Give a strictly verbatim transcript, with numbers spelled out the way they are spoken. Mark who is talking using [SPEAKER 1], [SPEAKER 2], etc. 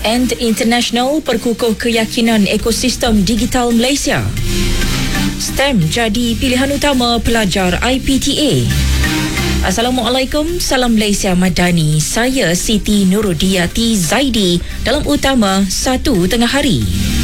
[SPEAKER 1] and International perkukuh keyakinan ekosistem digital Malaysia. STEM jadi pilihan utama pelajar I P T A. Assalamualaikum, salam Malaysia Madani. Saya Siti Nurudiyati Zaidi dalam utama satu tengah hari.